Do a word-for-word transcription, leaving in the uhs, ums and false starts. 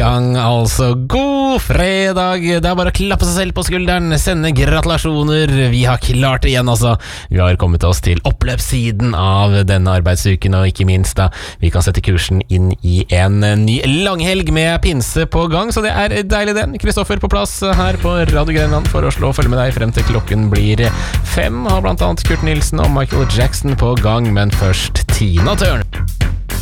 gang, altså. God fredag. Det er bare å klappe seg selv på skulderen, sende gratulasjoner. Vi har klart det igjen, altså. Vi har kommet oss til oppløpssiden av denne arbeidsuken, og ikke minst da, vi kan sette kursen inn i en ny langhelg med pinse på gang, så det er deilig det. Kristoffer på plass her på Radio Grenland for å slå og følge med deg frem til klokken blir fem. Har blant annet Kurt Nilsen og Michael Jackson på gang, men først Tina Turner.